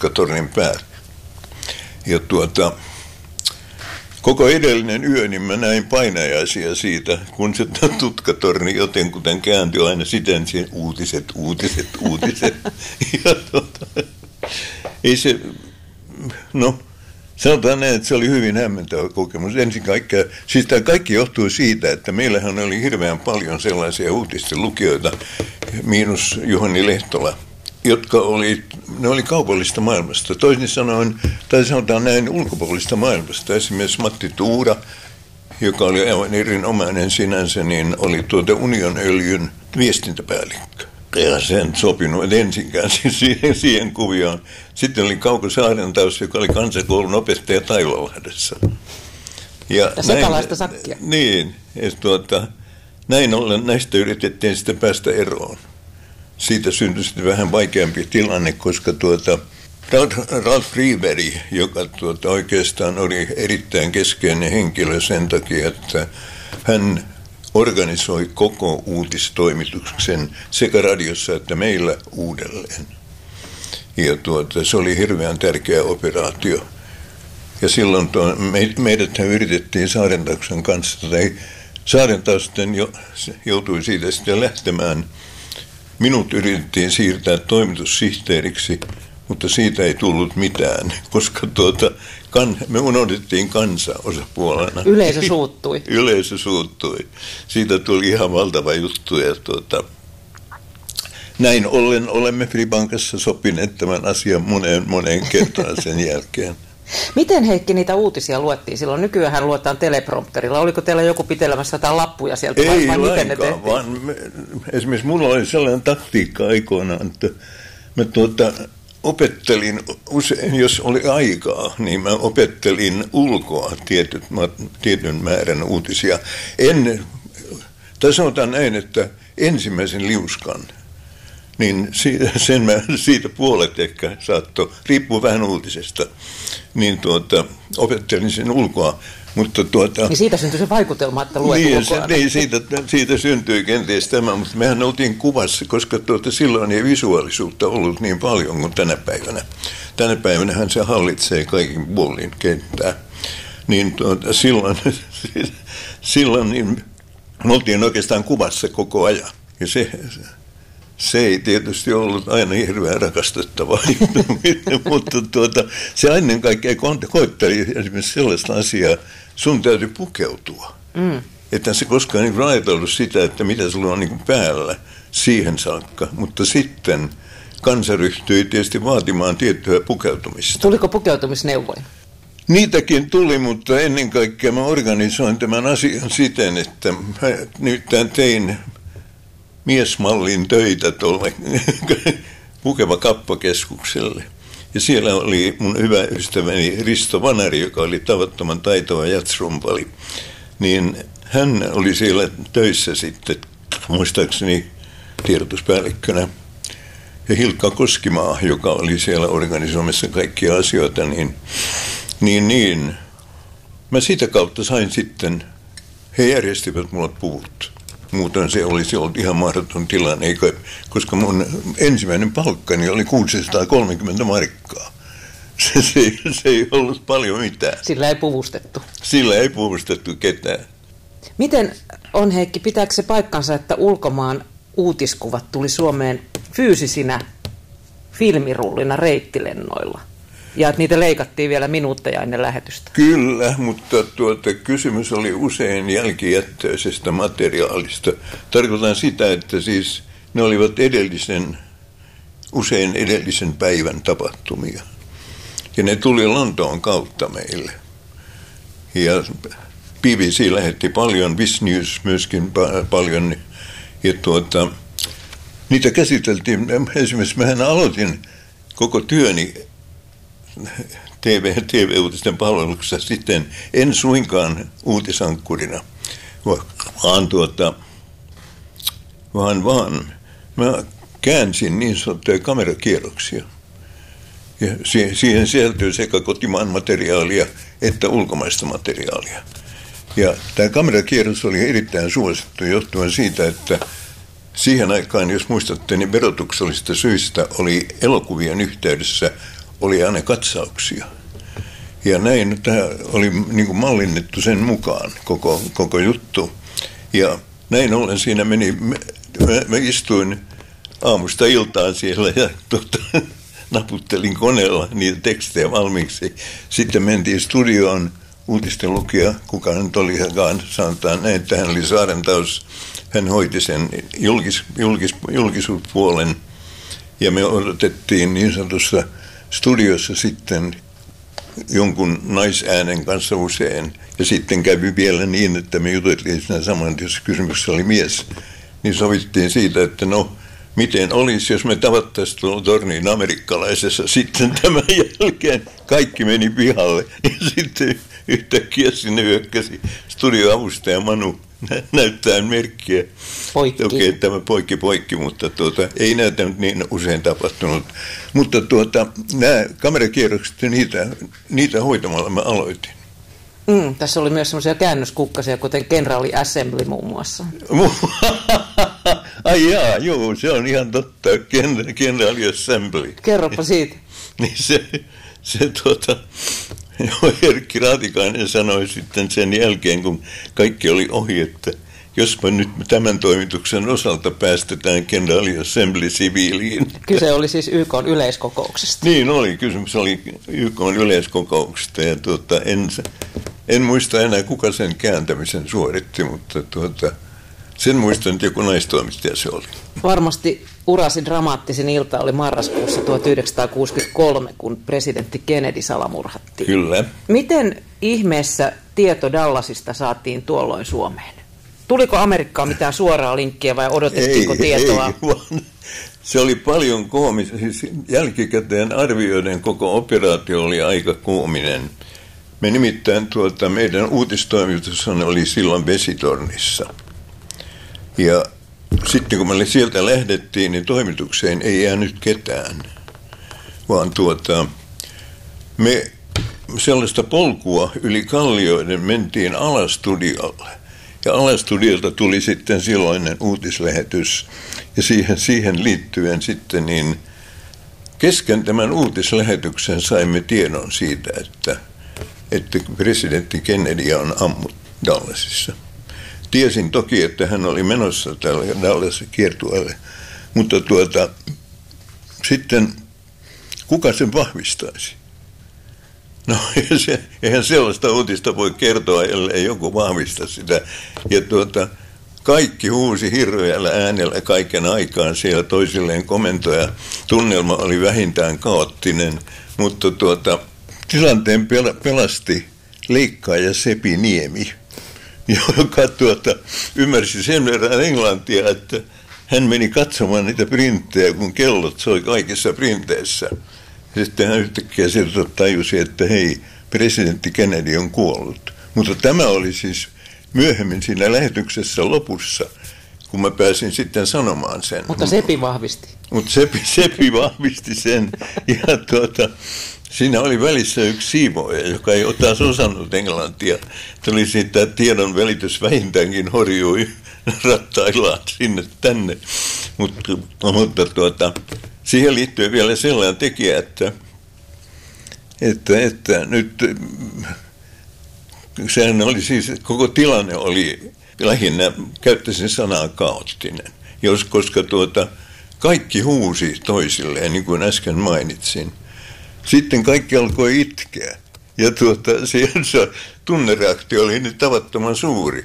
Tutkatornin päälle. Ja koko edellinen yö niin mä näin painajaisia siitä, kun se Tutkatorni jotenkuten kääntyi aina siten siihen uutiset. Ja ei se, sanotaan näin, että se oli hyvin hämmentävä kokemus. Ensin kaikkea, siis tämä kaikki johtui siitä, että meillähän oli hirveän paljon sellaisia uutisten lukijoita, miinus Juhani Lehtola, jotka oli kaupallista maailmasta. Toisin sanoen, tai sanotaan näin ulkopuolista maailmasta. Esimerkiksi Matti Tuura, joka oli aivan erinomainen sinänsä, niin oli Union Öljyn viestintäpäällikkö. Ja sen sopinut ensinkään siihen kuvioon. Sitten oli Kauko Saarentaus, joka oli kansakoulun opettaja Taivalahdessa. Ja sekalaista sakkia. Niin, näin ollen näistä yritettiin sitten päästä eroon. Siitä syntyi sitten vähän vaikeampi tilanne, koska Ralf Friberg, joka oikeastaan oli erittäin keskeinen henkilö sen takia, että hän organisoi koko uutistoimituksen sekä radiossa että meillä uudelleen. Ja se oli hirveän tärkeä operaatio. Ja silloin meidät yritettiin Saarentauksen kanssa, tai Saarentaus sitten joutui siitä sitten lähtemään. Minut yritettiin siirtää toimitussihteeriksi, mutta siitä ei tullut mitään, koska me unohdettiin kansa osapuolena. Yleisö suuttui. Yleisö suuttui. Siitä tuli ihan valtava juttu. Ja näin ollen olemme Fribankassa sopineet tämän asian moneen kertaan sen jälkeen. Miten, Heikki, niitä uutisia luettiin silloin? Nykyään luetaan teleprompterilla. Oliko teillä joku pitelemässä jotain lappuja sieltä? Ei lainkaan, vaan esimerkiksi mulla oli sellainen taktiikka aikoinaan, että mä opettelin usein, jos oli aikaa, niin mä opettelin ulkoa tietyn määrän uutisia. Tai sanotaan näin, että ensimmäisen liuskan, niin siitä puolet ehkä saattoi, riippuu vähän uutisesta, niin opettelin sen ulkoa. Mutta niin siitä syntyi se vaikutelma, että luet ulkoa. Niin, siitä syntyi kenties tämä, mutta mehän oltiin kuvassa, koska silloin ei visuaalisuutta ollut niin paljon kuin tänä päivänä. Tänä päivänähän se hallitsee kaikin puolin kenttää. Niin silloin niin me oltiin oikeastaan kuvassa koko ajan. Ja se ei tietysti ollut aina hirveän rakastettavaa, mutta se ennen kaikkea koetteli esimerkiksi sellaista asiaa, sun täytyy pukeutua. Että se koskaan ei ajatellut sitä, että mitä sulla on niin päällä siihen saakka, mutta sitten kansa ryhtyi tietysti vaatimaan tiettyä pukeutumista. Tuliko pukeutumisneuvoja? Niitäkin tuli, mutta ennen kaikkea mä organisoin tämän asian siten, että nyt tein miesmallin töitä tuolle Pukeva Kappakeskukselle. Ja siellä oli mun hyvä ystäväni Risto Vanari, joka oli tavattoman taitava jazzrumpali. Niin hän oli siellä töissä sitten, muistaakseni tiedotuspäällikkönä. Ja Hilkka Koskimaa, joka oli siellä organisoimassa kaikkia asioita, niin. Mä sitä kautta sain sitten, he järjestivät mulle puvut. Muuten se olisi ollut ihan mahdoton tilanne, koska mun ensimmäinen palkkani oli 630 markkaa. Se ei ollut paljon mitään. Sillä ei puvustettu. Sillä ei puvustettu ketään. Miten on, Heikki, pitääkö se paikkansa, että ulkomaan uutiskuvat tuli Suomeen fyysisinä filmirullina reittilennoilla? Ja että niitä leikattiin vielä minuutteja ennen lähetystä. Kyllä, mutta kysymys oli usein jälkijättöisestä materiaalista. Tarkoitan sitä, että siis ne olivat usein edellisen päivän tapahtumia. Ja ne tuli Lontoon kautta meille. Ja BBC lähetti paljon, Viz News myöskin paljon. Ja niitä käsiteltiin, esimerkiksi mähän aloitin koko työni TV-uutisten palveluksessa sitten en suinkaan uutisankkurina, vaan mä käänsin niin sanottuja kamerakierroksia. Ja siihen sisältyy sekä kotimaan materiaalia että ulkomaista materiaalia. Ja tämä kamerakierros oli erittäin suosittu johtuen siitä, että siihen aikaan, jos muistatte, niin verotuksellisista syistä oli elokuvien yhteydessä oli aina katsauksia. Ja näin tämä oli niin kuin mallinnettu sen mukaan koko juttu. Ja näin ollen siinä meni, mä istuin aamusta iltaan siellä ja naputtelin koneella niitä tekstejä valmiiksi. Sitten mentiin studioon uutisten lukija, kuka nyt olikaan, sanotaan näin, että hän oli Saarentaus. Hän hoiti sen julkisuuspuolen ja me odotettiin niin sanotussa studiossa sitten jonkun naisäänen kanssa usein. Ja sitten kävi vielä niin, että me juteltiin siinä saman, jos kysymyksessä oli mies, niin sovittiin siitä, että no, miten olisi, jos me tavattaisiin tuolla torniin amerikkalaisessa. Sitten tämän jälkeen kaikki meni pihalle ja sitten yhtäkkiä sinne hyökkäsi studioavustaja Manu näyttää merkkiä. Poikki. Okei, tämä poikki, mutta ei näytä niin usein tapahtunut. Mutta nämä kamerakierrokset, niitä hoitamalla mä aloitin. Tässä oli myös semmoisia käännöskukkasia, kuten Kenraali Assembly muun muassa. Ai jaa, joo, se on ihan totta, Kenraali Assembly. Kerropa siitä. Niin Erkki Raatikainen sanoi sitten sen jälkeen, kun kaikki oli ohi, että jospa nyt tämän toimituksen osalta päästetään Kenraali Assembly siviiliin. Kyse oli siis YK:n yleiskokouksesta. Niin oli, kysymys oli YK:n yleiskokouksesta ja en muista enää kuka sen kääntämisen suoritti, mutta sen muistan, että joku naistoimittaja se oli. Varmasti urasi dramaattisin ilta oli marraskuussa 1963, kun presidentti Kennedy salamurhattiin. Kyllä. Miten ihmeessä tieto Dallasista saatiin tuolloin Suomeen? Tuliko Amerikkaan mitään suoraa linkkiä vai odotettiinko tietoa? Ei, vaan se oli paljon koomista. Siis jälkikäteen arvioiden koko operaatio oli aika koominen. Me nimittäin meidän uutistoimitus oli silloin Vesitornissa. Ja sitten kun me sieltä lähdettiin, niin toimitukseen ei jäänyt ketään, vaan me sellaista polkua yli kallioiden mentiin alastudiolle. Ja alastudiolta tuli sitten silloinen uutislähetys. Ja siihen liittyen sitten niin kesken tämän uutislähetyksen saimme tiedon siitä, että presidentti Kennedy on ammuttu Dallasissa. Tiesin toki, että hän oli menossa tällä Dallasin kiertueelle, mutta sitten kuka sen vahvistaisi? No eihän sellaista uutista voi kertoa, ellei joku vahvista sitä. Ja kaikki huusi hirveällä äänellä kaiken aikaan siellä toisilleen komentoja. Tunnelma oli vähintään kaoottinen, mutta tilanteen pelasti leikkaaja Sepi Niemi, joka ymmärsi sen verran englantia, että hän meni katsomaan niitä printtejä, kun kellot soi kaikissa printeissä. Sitten hän yhtäkkiä sieltä tajusi, että hei, presidentti Kennedy on kuollut. Mutta tämä oli siis myöhemmin siinä lähetyksessä lopussa, kun mä pääsin sitten sanomaan sen. Mutta Sepi vahvisti. Mutta Sepi vahvisti sen. Ja siinä oli välissä yksi siivooja, joka ei taas osannut englantia. Tuli siitä tiedon välitys vähintäänkin horjui rattaillaan sinne tänne. Mutta siihen liittyy vielä sellainen tekijä, että nyt sehän oli siis, koko tilanne oli lähinnä, käyttäisin sanaa kaoottinen, koska kaikki huusi toisilleen, niin kuin äsken mainitsin. Sitten kaikki alkoi itkeä ja se tunnereaktio oli nyt tavattoman suuri.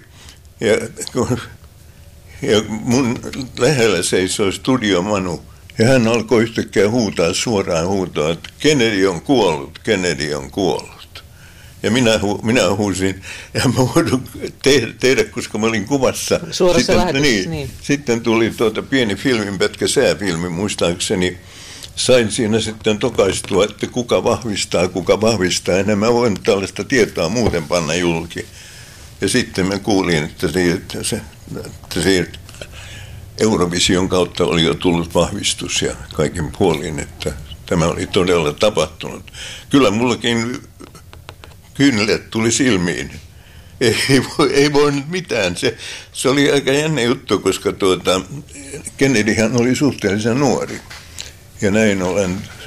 Ja mun lähellä seisoi Studio Manu ja hän alkoi yhtäkkiä huutaa suoraan huutoa, että Kennedy on kuollut, Kennedy on kuollut. Ja minä huusin, ja mä voin tehdä, koska mä olin kuvassa. Suorassa lähetyksessä, niin. Sitten tuli pieni filminpätkä, sääfilmi muistaakseni. Sain siinä sitten tokaistua, että kuka vahvistaa. Enhän mä voin tällaista tietoa muuten panna julki. Ja sitten mä kuulin, että se Eurovision kautta oli jo tullut vahvistus ja kaiken puolin, että tämä oli todella tapahtunut. Kyllä mullakin kyynelet tuli silmiin. Ei voi nyt mitään. Se oli aika jännä juttu, koska Kennedyhän oli suhteellisen nuori. Ja näin ollen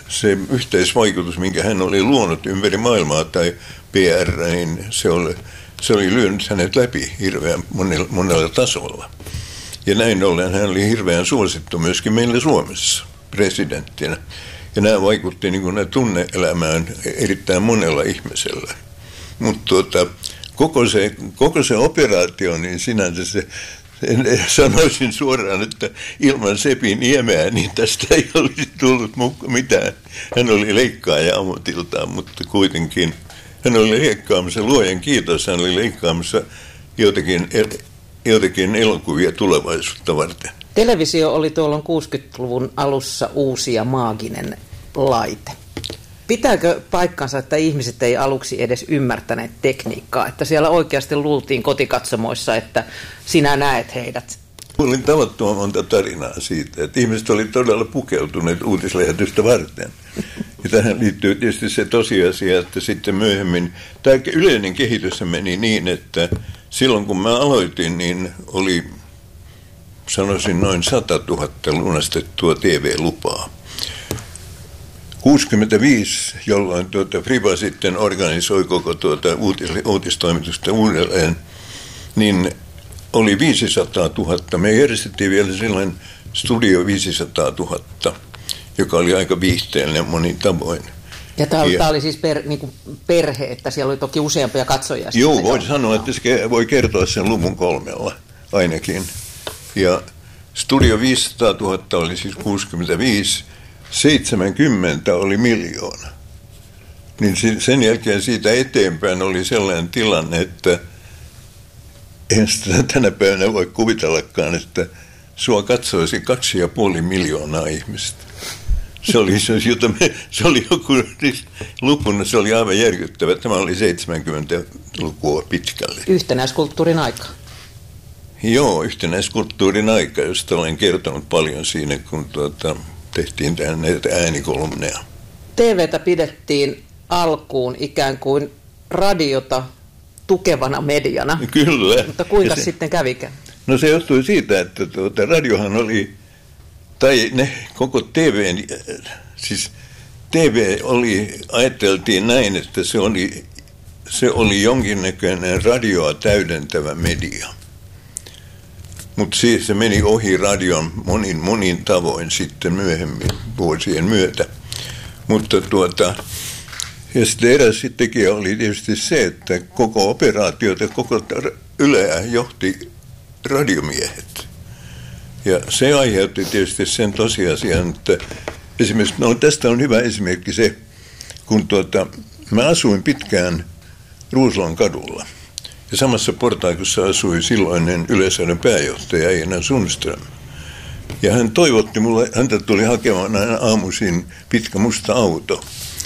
se yhteisvaikutus, minkä hän oli luonut ympäri maailmaa tai PR, niin se oli lyönyt hänet läpi hirveän monella tasolla. Ja näin ollen hän oli hirveän suosittu myöskin meillä Suomessa presidenttinä. Ja nämä vaikutti niin kuin tunne-elämään erittäin monella ihmisellä. Mutta koko se operaatio, niin sinänsä sanoisin suoraan, että ilman Sepi Niemeä, niin tästä ei olisi tullut mitään. Hän oli leikkaaja ammatiltaan, mutta kuitenkin hän oli leikkaamassa, luojan kiitos, hän oli leikkaamassa joitakin elokuvia tulevaisuutta varten. Televisio oli tuolloin 60-luvun alussa uusi ja maaginen laite. Pitääkö paikkansa, että ihmiset ei aluksi edes ymmärtäneet tekniikkaa, että siellä oikeasti luultiin kotikatsomoissa, että sinä näet heidät? Olin tavattoman monta tarinaa siitä, että ihmiset oli todella pukeutuneet uutislähetystä varten. Ja tähän liittyy tietysti se tosiasia, että sitten myöhemmin, tämä yleinen kehitys meni niin, että silloin kun mä aloitin, niin oli, sanoisin, noin 100 000 lunastettua TV-lupaa. 65, jolloin Friba sitten organisoi koko uutistoimitusta uudelleen, niin oli 500 000. Me järjestettiin vielä silloin Studio 500 000, joka oli aika viihteellinen monin tavoin. Ja tämä oli siis perhe, että siellä oli toki useampia katsojia. Joo, voi sanoa, että se voi kertoa sen luvun 3 ainakin. Ja Studio 500 000 oli siis 65, 70 oli 1 000 000. Niin sen jälkeen siitä eteenpäin oli sellainen tilanne, että eihän sitä tänä päivänä voi kuvitellakaan, että sua katsoisi 2,5 miljoonaa ihmistä. Se oli joku lukuna, se oli aivan järkyttävä. Tämä oli 70-lukua pitkälle. Yhtenäiskulttuurin aika. Joo, yhtenäiskulttuurin aika, josta olen kertonut paljon siinä, kun tehtiin näitä äänikolumneja. TV:tä pidettiin alkuun ikään kuin radiota tukevana mediana. Kyllä. Mutta kuinka sitten kävikään? No se johtui siitä, että radiohan oli, tai koko siis TV ajateltiin näin, että se oli jonkinnäköinen radioa täydentävä media. Mutta siis se meni ohi radion monin tavoin sitten myöhemmin vuosien myötä. Mutta ja sitten eräs tekijä oli tietysti se, että koko operaatiota, koko Yleä johti radiomiehet. Ja se aiheutti tietysti sen tosiasian, että esimerkiksi, tästä on hyvä esimerkki se, kun mä asuin pitkään Ruusulan kadulla. Ja samassa portaikossa asui silloinen Yleisradion pääjohtaja Eina Sundström. Ja hän toivotti mulle, häntä tuli hakemaan aina aamuisin pitkä musta auto.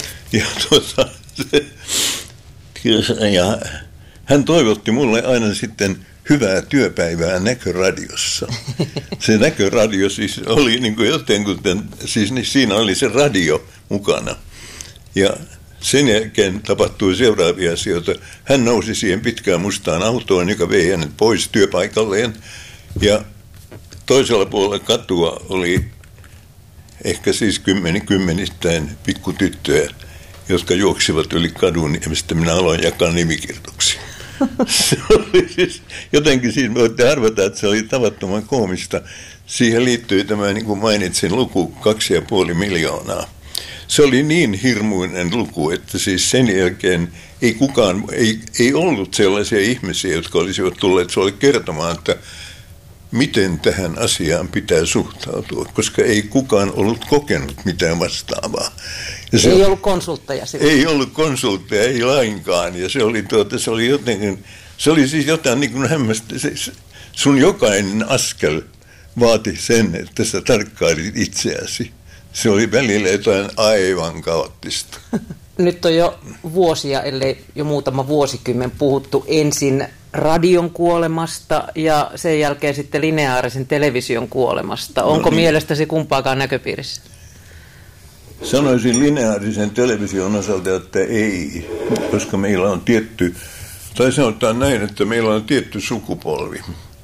Ja hän toivotti mulle aina sitten hyvää työpäivää Näköradiossa. Se Näköradio siis oli niin kuin jotenkin, siis siinä oli se radio mukana. Ja sen jälkeen tapahtui seuraavia asioita. Hän nousi siihen pitkään mustaan autoon, joka vei hänet pois työpaikalleen. Ja toisella puolella katua oli ehkä siis kymmenittäin pikkutyttöjä, jotka juoksivat yli kadun, ja mistä minä aloin jakaa nimikirjoituksia. Se oli siis, jotenkin siinä voitte arvata, että se oli tavattoman koomista. Siihen liittyi tämä, niin kuin mainitsin, luku 2,5 miljoonaa. Se oli niin hirmuinen luku, että siis sen jälkeen ei ollut sellaisia ihmisiä, jotka olisivat tulleet sulle kertomaan, että miten tähän asiaan pitää suhtautua, koska ei kukaan ollut kokenut mitään vastaavaa. Ja ei ollut konsultteja silloin. Ei ollut konsultteja, ei lainkaan. Ja se oli jotenkin, se oli siis jotain niin kuin hämmästä. Sun jokainen askel vaati sen, että sä tarkkailit itseäsi. Se oli välillä jotain aivan kaoottista. Nyt on jo vuosia, ellei jo muutama vuosikymmen puhuttu ensin radion kuolemasta ja sen jälkeen sitten lineaarisen television kuolemasta. Onko mielestäsi kumpaakaan näköpiirissä? Sanoisin lineaarisen television osalta, että ei, koska meillä on tai sanotaan näin, että meillä on tietty sukupolvi,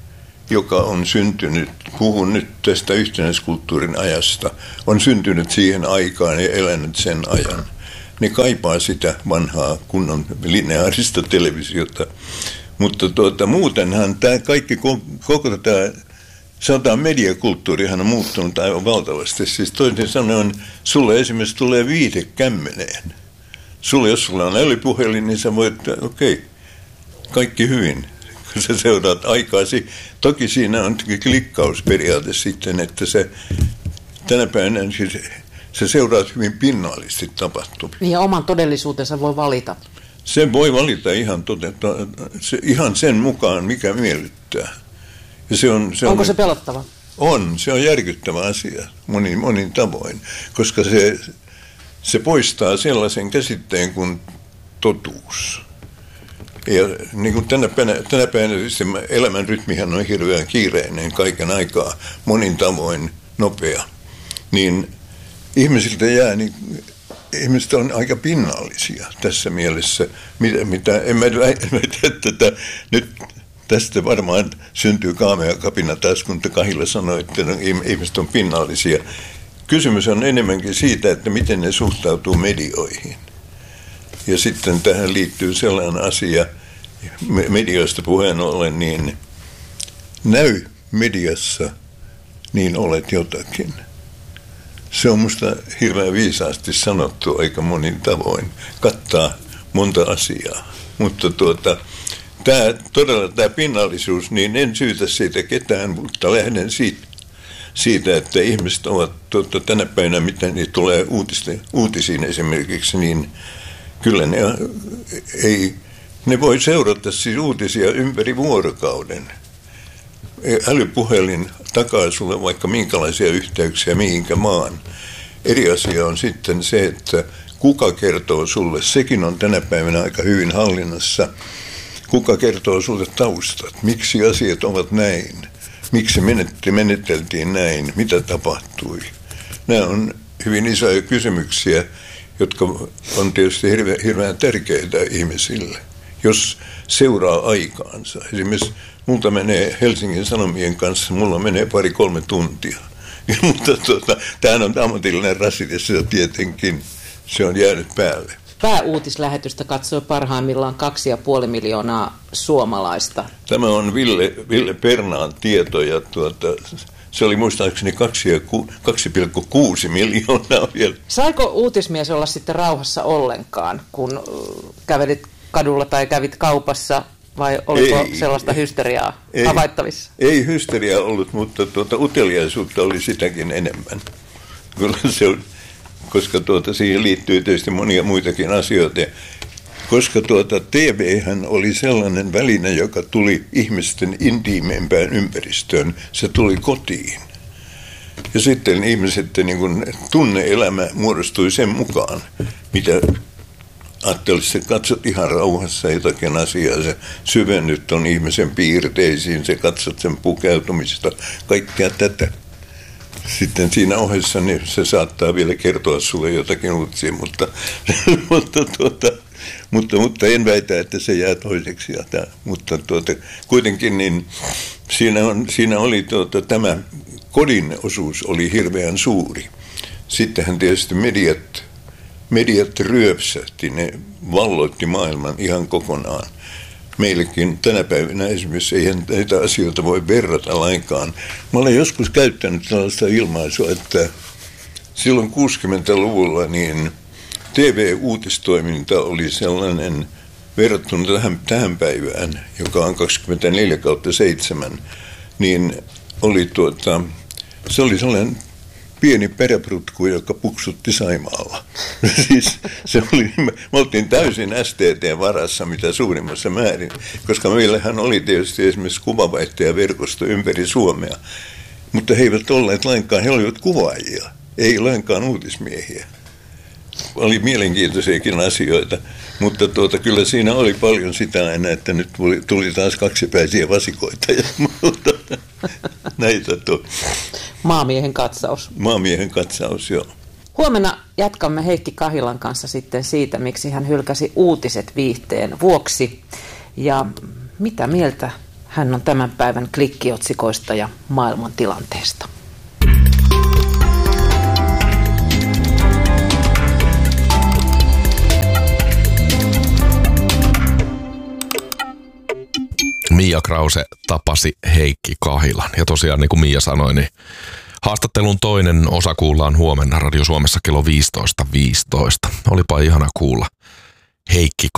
joka on syntynyt, puhun nyt tästä yhtenäiskulttuurin ajasta, on syntynyt siihen aikaan ja elänyt sen ajan. Ne kaipaa sitä vanhaa kunnon lineaarista televisiota. Mutta muutenhan tämä kaikki, koko tämä sanotaan mediakulttuurihan on muuttunut aivan valtavasti. Siis toisin sanoen, sulle esimerkiksi tulee viite kämmeneen. Jos sulla on älypuhelin, niin sä voit, kaikki hyvin, kun sä seuraat aikaasi. Toki siinä on klikkausperiaate sitten, että se tänä päivänä se seuraat hyvin pinnallisesti tapahtumia. Niin ja oman todellisuutensa voi valita. Se voi valita ihan sen mukaan, mikä miellyttää. Ja Onko se pelottava? Se on järkyttävä asia monin tavoin, koska se poistaa sellaisen käsitteen kuin totuus. Ja niin kuin tänä päivänä elämän rytmihän on hirveän kiireinen kaiken aikaa, monin tavoin nopea, niin ihmisiltä ihmiset on aika pinnallisia tässä mielessä, en mä tätä nyt. Tästä varmaan syntyy kaamea kapina taas, kun Kahila sanoi, että ihmiset on pinnallisia. Kysymys on enemmänkin siitä, että miten ne suhtautuu medioihin. Ja sitten tähän liittyy sellainen asia, medioista puheen ollen, niin näy mediassa, niin olet jotakin. Se on musta hirveän viisaasti sanottu aika monin tavoin. Kattaa monta asiaa, mutta Tämä pinnallisuus, niin en syytä siitä ketään, mutta lähden siitä, että ihmiset ovat tänä päivänä, mitä niitä tulee uutisiin esimerkiksi, niin kyllä ne voi seurata siis uutisia ympäri vuorokauden. Älypuhelin takaa sulle vaikka minkälaisia yhteyksiä mihinkä maan. Eri asia on sitten se, että kuka kertoo sulle, sekin on tänä päivänä aika hyvin hallinnassa. Kuka kertoo sinulle taustat? Miksi asiat ovat näin? Miksi meneteltiin näin? Mitä tapahtui? Nämä on hyvin isoja kysymyksiä, jotka on tietysti hirveän tärkeitä ihmisille, jos seuraa aikaansa. Esimerkiksi multa menee Helsingin Sanomien kanssa, mulla menee 2-3 tuntia. Mutta tämähän on ammatillinen rasite, se tietenkin se on jäänyt päälle. Pääuutislähetystä katsoi parhaimmillaan 2,5 miljoonaa suomalaista. Tämä on Ville Pernaan tieto ja se oli muistaakseni 2,6 miljoonaa vielä. Saiko uutismies olla sitten rauhassa ollenkaan, kun kävelit kadulla tai kävit kaupassa, vai oliko sellaista hysteriaa havaittavissa? Ei hysteriaa ollut, mutta uteliaisuutta oli sitäkin enemmän. Kyllä se on. Koska siihen liittyy tietysti monia muitakin asioita. Koska TV:hän oli sellainen väline, joka tuli ihmisten intiimeimpään ympäristöön. Se tuli kotiin. Ja sitten ihmiset, niin kun tunne-elämä muodostui sen mukaan, mitä ajattelisi, että katsot ihan rauhassa jotakin asiaa, sä syvennyt ton ihmisen piirteisiin, sä katsot sen pukeutumista, kaikkea tätä. Sitten siinä ohessa niin se saattaa vielä kertoa sulle jotakin uutisia, mutta en väitä, että se jää toiseksi. Mutta kuitenkin niin siinä oli tämä kodin osuus oli hirveän suuri. Sittenhän tietysti mediat ryöpsähti, ne valloitti maailman ihan kokonaan. Meillekin tänä päivänä esimerkiksi ei näitä asioita voi verrata lainkaan. Mä olen joskus käyttänyt tällaista ilmaisua, että silloin 60-luvulla niin TV-uutistoiminta oli sellainen verrattuna tähän päivään, joka on 24/7, niin se oli sellainen pieni peräprutku, joka puksutti Saimaalla. Siis me oltiin täysin STT-varassa mitä suurimmassa määrin, koska meillähän oli tietysti esimerkiksi kuvavaihtajaverkosto ympäri Suomea, mutta he eivät olleet lainkaan, he olivat kuvaajia, ei lainkaan uutismiehiä. Oli mielenkiintoisiakin asioita, mutta kyllä siinä oli paljon sitä aina, että nyt tuli taas kaksipäisiä vasikoita ja muuta. Näitä Maamiehen katsaus. Maamiehen katsaus, joo. Huomenna jatkamme Heikki Kahilan kanssa sitten siitä, miksi hän hylkäsi uutiset viihteen vuoksi ja mitä mieltä Hän on tämän päivän klikkiotsikoista ja maailman tilanteesta. Mia Krause tapasi Heikki Kahilan. Ja tosiaan niin kuin Mia sanoi, niin haastattelun toinen osa kuullaan huomenna Radio Suomessa kello 15.15. Olipa ihana kuulla Heikki